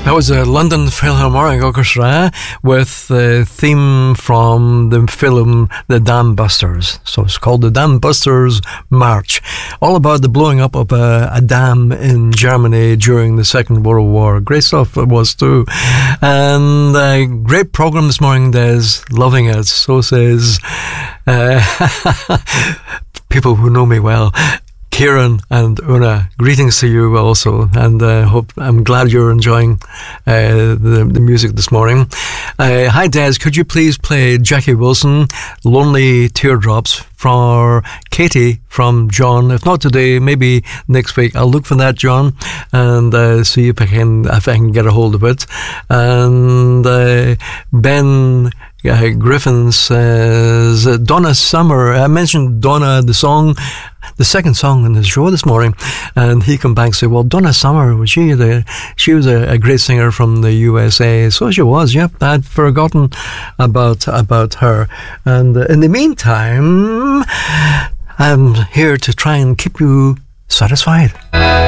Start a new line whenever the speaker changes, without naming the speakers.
That was a London Philharmonic Orchestra with the theme from the film The Dam Busters. So it's called The Dam Busters March. All about the blowing up of a dam in Germany during the Second World War. Great stuff it was too. And a great program this morning, Des. Loving it. So says people who know me well. Kieran and Una, greetings to you also, and I'm glad you're enjoying the music this morning. Hi Des, could you please play Jackie Wilson, Lonely Teardrops, for Katie from John? If not today, maybe next week. I'll look for that, John, and see if I can get a hold of it. And Ben Griffin says Donna Summer. I mentioned Donna, the song, the second song in the show this morning, and he come back and say, well, Donna Summer, she was a great singer from the USA. So she was, yep. I'd forgotten about her. And in the meantime, I'm here to try and keep you satisfied.